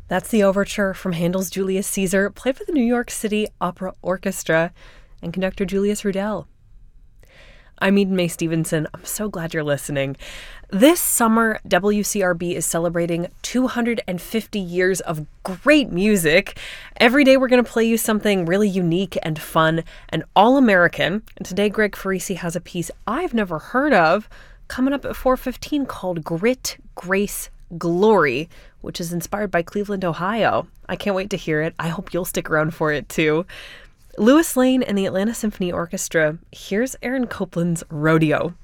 That's the overture from Handel's Julius Caesar, played by the New York City Opera Orchestra and conductor Julius Rudel. I'm Eden Mae Stevenson. I'm so glad you're listening. This summer, WCRB is celebrating 250 years of great music. Every day we're going to play you something really unique and fun and all-American. And today Greg Farisi has a piece I've never heard of coming up at 4:15 called Grit, Grace, Glory, which is inspired by Cleveland, Ohio. I can't wait to hear it. I hope you'll stick around for it too. Louis Lane and the Atlanta Symphony Orchestra. Here's Aaron Copland's Rodeo.